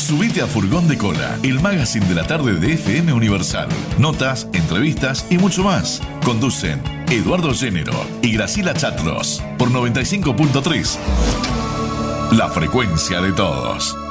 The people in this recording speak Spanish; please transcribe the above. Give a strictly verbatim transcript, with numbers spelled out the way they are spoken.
Subite a Furgón de Cola, el magazine de la tarde de F M Universal. Notas, entrevistas y mucho más. Conducen Eduardo Género y Graciela Chatros por noventa y cinco punto tres. La frecuencia de todos.